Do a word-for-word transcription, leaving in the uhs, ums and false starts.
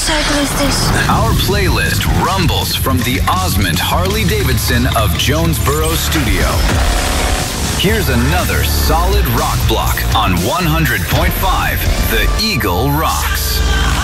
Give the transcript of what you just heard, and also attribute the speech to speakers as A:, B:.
A: zo egoïstisch.
B: Our playlist rumbles from the Osmond Harley-Davidson of Jonesboro Studio. Here's another solid rock block on one hundred point five The Eagle Rocks.